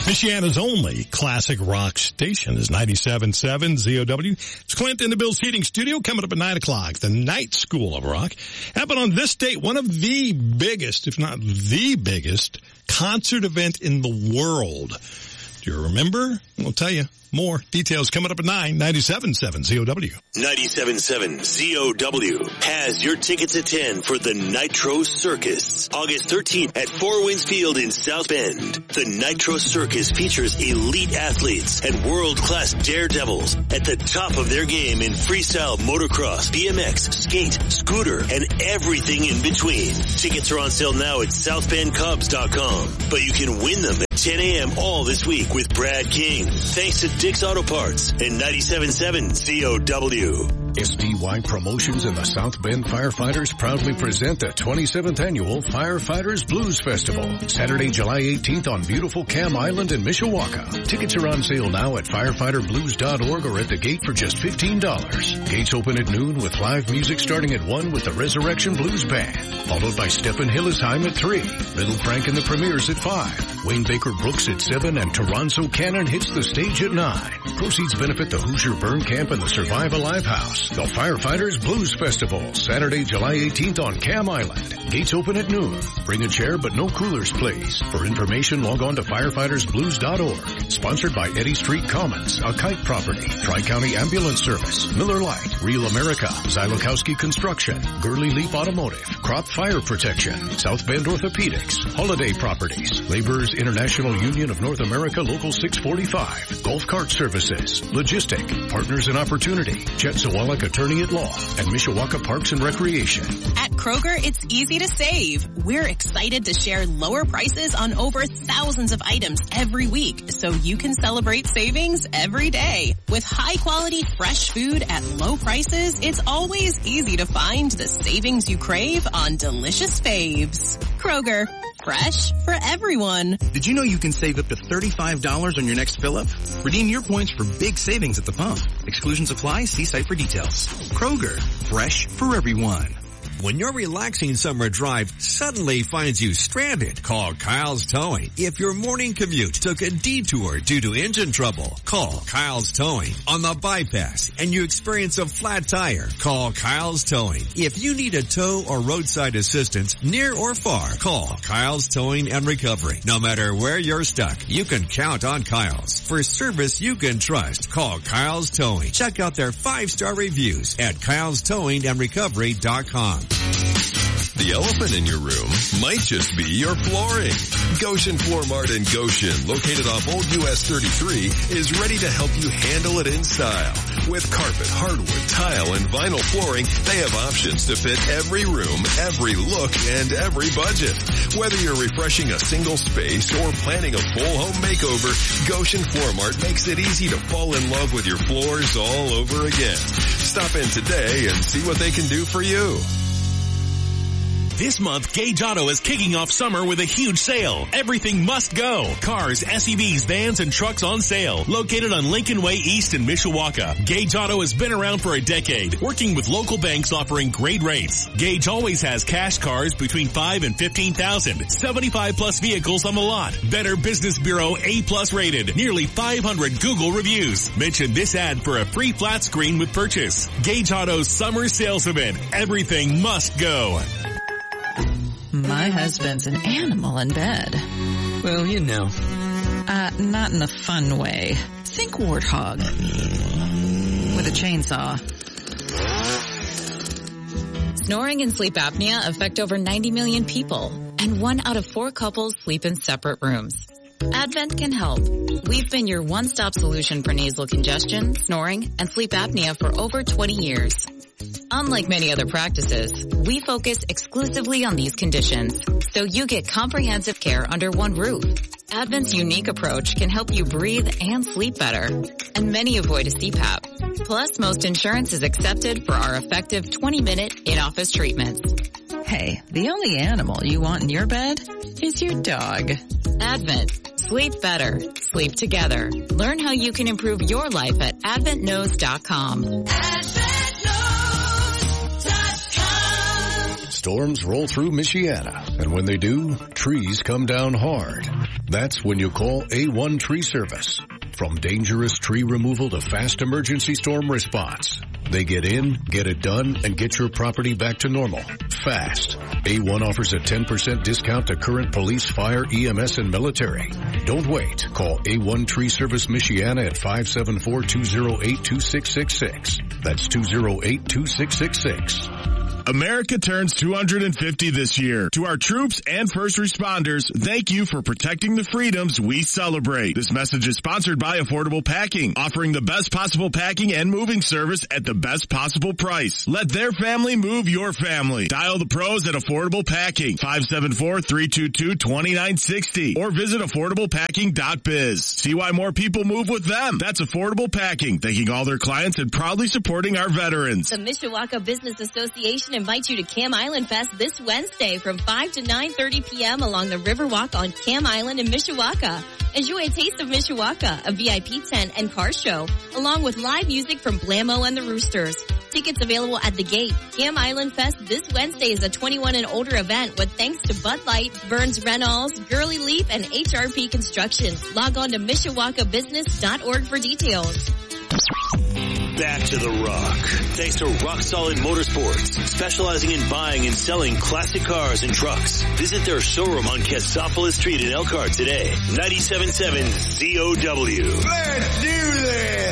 Michiana's only classic rock station is 97.7 ZOW. It's Clint in the Bill's Heating Studio coming up at 9 o'clock. The Night School of Rock happened on this date, one of the biggest, if not the biggest, concert event in the world. Do you remember? We'll tell you. More details coming up at 9, 97.7 ZOW. 97.7 ZOW has your tickets at 10 for the Nitro Circus. August 13th at Four Winds Field in South Bend. The Nitro Circus features elite athletes and world-class daredevils at the top of their game in freestyle, motocross, BMX, skate, scooter, and everything in between. Tickets are on sale now at southbendcubs.com, but you can win them at 10 a.m. all this week with Brad King. Thanks to Dick's Auto Parts and 97.7 COW. SPY Promotions and the South Bend Firefighters proudly present the 27th Annual Firefighters Blues Festival, Saturday, July 18th on beautiful Cam Island in Mishawaka. Tickets are on sale now at firefighterblues.org or at the gate for just $15. Gates open at noon with live music starting at 1 with the Resurrection Blues Band, followed by Stephen Hillesheim at 3, Little Frank and the Premiers at 5, Wayne Baker Brooks at 7, and Toronzo Cannon hits the stage at 9. Proceeds benefit the Hoosier Burn Camp and the Survive Alive House. The Firefighters Blues Festival, Saturday, July 18th on Cam Island. Gates open at noon. Bring a chair, but no coolers, please. For information, log on to firefightersblues.org. Sponsored by Eddy Street Commons, a kite property, Tri-County Ambulance Service, Miller Lite, Real America, Zylokowski Construction, Gurley Leap Automotive, Crop Fire Protection, South Bend Orthopedics, Holiday Properties, Laborers International Union of North America Local 645, Golf Cart Services, Logistic, Partners in Opportunity, Chet Zawalek Attorney at Law, and Mishawaka Parks and Recreation. At Kroger, it's easy to save. We're excited to share lower prices on over thousands of items every week, so you can celebrate savings every day. With high-quality, fresh food at low prices, it's always easy to find the savings you crave on delicious faves. Kroger, fresh for everyone. Did you know you can save up to $35 on your next fill-up? Redeem your points for big savings at the pump. Exclusions apply. See site for details. Kroger, fresh for everyone. When your relaxing summer drive suddenly finds you stranded, call Kyle's Towing. If your morning commute took a detour due to engine trouble, call Kyle's Towing. On the bypass and you experience a flat tire, call Kyle's Towing. If you need a tow or roadside assistance near or far, call Kyle's Towing and Recovery. No matter where you're stuck, you can count on Kyle's. For service you can trust, call Kyle's Towing. Check out their 5-star reviews at kylestowingandrecovery.com. The elephant in your room might just be your flooring. Goshen Floor Mart in Goshen, located off Old US 33, is ready to help you handle it in style. With carpet, hardwood, tile, and vinyl flooring, they have options to fit every room, every look, and every budget. Whether you're refreshing a single space or planning a full home makeover, Goshen Floor Mart makes it easy to fall in love with your floors all over again. Stop in today and see what they can do for you. This month, Gage Auto is kicking off summer with a huge sale. Everything must go. Cars, SUVs, vans, and trucks on sale. Located on Lincoln Way East in Mishawaka. Gage Auto has been around for a decade, working with local banks offering great rates. Gage always has cash cars between $5,000 and $15,000. 75 plus vehicles on the lot. Better Business Bureau A+ rated. Nearly 500 Google reviews. Mention this ad for a free flat screen with purchase. Gage Auto's summer sales event. Everything must go. My husband's an animal in bed. Well, you know. Not in a fun way. Think warthog. With a chainsaw. Snoring and sleep apnea affect over 90 million people, and 1 out of 4 couples sleep in separate rooms. Advent can help. We've been your one-stop solution for nasal congestion, snoring, and sleep apnea for over 20 years. Unlike many other practices, we focus exclusively on these conditions, so you get comprehensive care under one roof. Advent's unique approach can help you breathe and sleep better, and many avoid a CPAP. Plus, most insurance is accepted for our effective 20-minute in-office treatments. Hey, the only animal you want in your bed is your dog. Advent. Sleep better. Sleep together. Learn how you can improve your life at AdventKnows.com. Storms roll through Michiana, and when they do, trees come down hard. That's when you call A1 Tree Service. From dangerous tree removal to fast emergency storm response, they get in, get it done, and get your property back to normal. Fast. A1 offers a 10% discount to current police, fire, EMS, and military. Don't wait. Call A1 Tree Service Michiana at 574-208-2666. That's 208-2666. America turns 250 this year. To our troops and first responders, thank you for protecting the freedoms we celebrate. This message is sponsored by Affordable Packing, offering the best possible packing and moving service at the best possible price. Let their family move your family. Dial the pros at Affordable Packing, 574-322-2960, or visit affordablepacking.biz. See why more people move with them. That's Affordable Packing, thanking all their clients and proudly supporting our veterans. The Mishawaka Business Association invites you to Cam Island Fest this Wednesday from 5 to 9:30 p.m. along the Riverwalk on Cam Island in Mishawaka. Enjoy a taste of Mishawaka, a VIP tent and car show, along with live music from Blammo and the Roosters. Tickets available at the gate. Cam Island Fest this Wednesday is a 21 and older event with thanks to Bud Light, Burns Reynolds, Girly Leap, and HRP Construction. Log on to MishawakaBusiness.org for details. Back to the Rock. Thanks to Rock Solid Motorsports, specializing in buying and selling classic cars and trucks. Visit their showroom on Cassopolis Street in Elkhart today. 97.7 ZOW. Let's do this!